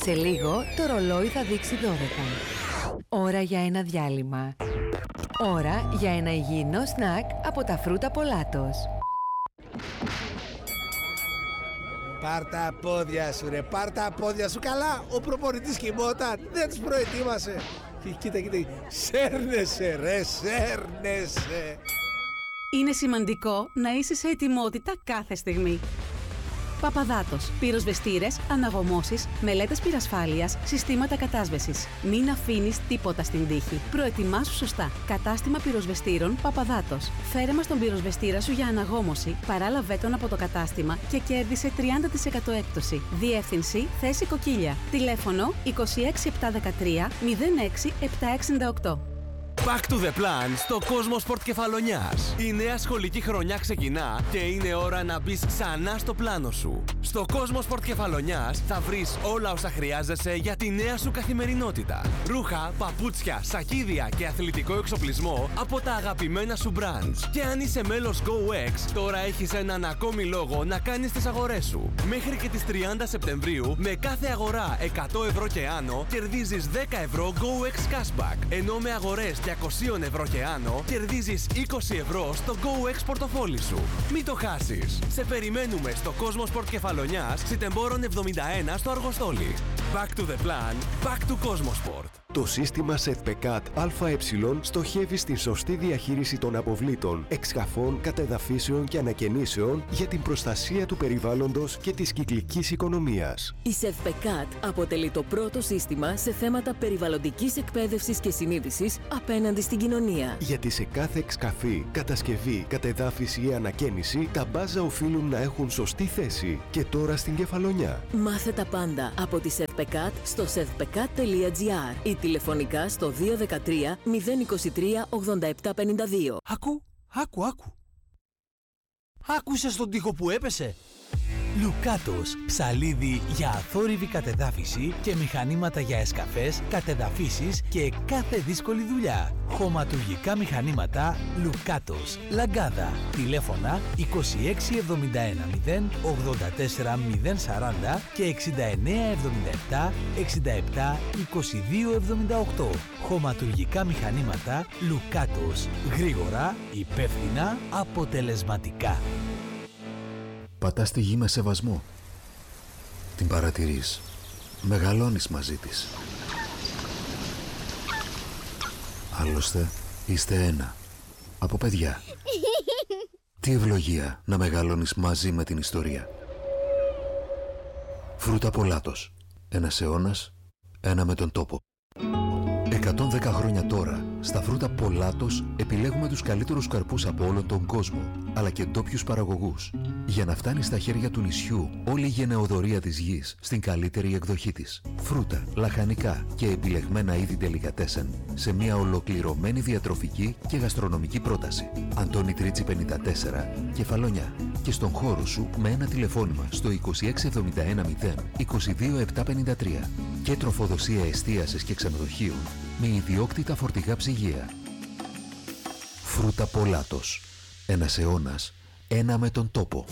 Σε λίγο το ρολόι θα δείξει 12. Ώρα για ένα διάλειμμα. Ώρα για ένα υγιεινό σνακ από τα φρούτα Πολάτος. Πάρ' τα πόδια σου ρε, πάρ' τα πόδια σου. Καλά, ο προπονητής κοιμόταν, δεν τους προετοίμασε. Κοίτα, σέρνεσαι ρε, σέρνεσαι. Είναι σημαντικό να είσαι σε ετοιμότητα κάθε στιγμή. Παπαδάτος. Πυροσβεστήρες, αναγωμώσεις, μελέτες πυρασφάλειας, συστήματα κατάσβεσης. Μην αφήνεις τίποτα στην τύχη. Προετοιμάσου σωστά. Κατάστημα πυροσβεστήρων Παπαδάτος. Φέρε μας τον πυροσβεστήρα σου για αναγώμωση, παράλαβε τον από το κατάστημα και κέρδισε 30% έκπτωση. Διεύθυνση θέση Κοκκίλια. Τηλέφωνο 26713 06768. Back to the plan στο Cosmosport Κεφαλονιάς. Η νέα σχολική χρονιά ξεκινά και είναι ώρα να μπεις ξανά στο πλάνο σου. Στο Cosmosport Κεφαλονιάς θα βρεις όλα όσα χρειάζεσαι για τη νέα σου καθημερινότητα. Ρούχα, παπούτσια, σακίδια και αθλητικό εξοπλισμό από τα αγαπημένα σου brands. Και αν είσαι μέλος GoEx, τώρα έχεις έναν ακόμη λόγο να κάνεις τις αγορές σου. Μέχρι και τις 30 Σεπτεμβρίου, με κάθε αγορά 100 ευρώ και άνω, κερδίζεις 10 ευρώ GoEx cashback. Ενώ με αγορές 200 ευρώ και άνω, κερδίζεις 20 ευρώ στο GoEx πορτοφόλι σου. Μην το χάσεις. Σε περιμένουμε στο Cosmosport Κεφαλονιάς, Σιτεμπόρων 71 στο Αργοστόλι. Back to the plan, back to Cosmosport. Το σύστημα SEVPECAT ΑΕ στοχεύει στη σωστή διαχείριση των αποβλήτων, εξκαφών, κατεδαφίσεων και ανακαινήσεων για την προστασία του περιβάλλοντος και της κυκλικής οικονομίας. Η SEVPECAT αποτελεί το πρώτο σύστημα σε θέματα περιβαλλοντικής εκπαίδευσης και συνείδησης απέναντι στην κοινωνία. Γιατί σε κάθε εξκαφή, κατασκευή, κατεδάφιση ή ανακαίνιση, τα μπάζα οφείλουν να έχουν σωστή θέση. Και τώρα στην Κεφαλονιά. Μάθε τα πάντα από τη SEVPECAT στο sevpecat.gr ή τηλεφωνικά στο 213 023 8752. Άκου. Άκουσες τον τοίχο που έπεσε? Λουκάτος, ψαλίδι για αθόρυβη κατεδάφιση και μηχανήματα για εσκαφές, κατεδαφίσεις και κάθε δύσκολη δουλειά. Χωματουργικά μηχανήματα Λουκάτος, Λαγκάδα. Τηλέφωνα 2671 0 84 040 και 6977 67 22 78. Χωματουργικά μηχανήματα Λουκάτος. Γρήγορα, υπεύθυνα, αποτελεσματικά. Πατάς τη γη με σεβασμό. Την παρατηρείς. Μεγαλώνεις μαζί της. Άλλωστε, είστε ένα. Από παιδιά. Τι ευλογία να μεγαλώνεις μαζί με την ιστορία. Φρούτα Πολάτος. Ένας αιώνας, ένα με τον τόπο. 110 χρόνια τώρα, στα φρούτα Πολάτος επιλέγουμε τους καλύτερους καρπούς από όλον τον κόσμο, αλλά και ντόπιους παραγωγούς, για να φτάνει στα χέρια του νησιού όλη η γενεοδορία της γης στην καλύτερη εκδοχή της. Φρούτα, λαχανικά και επιλεγμένα είδη ντελικατέσεν σε μια ολοκληρωμένη διατροφική και γαστρονομική πρόταση. Αντώνη Τρίτσι 54, Κεφαλονιά. Και στον χώρο σου με ένα τηλεφώνημα στο 26710 22753. Και τροφοδοσία εστίασης και ξενοδοχείων με ιδιόκτητα φορτηγά ψυγεία. Φρούτα Πολάτος. Ένας αιώνας, ένα με τον τόπο.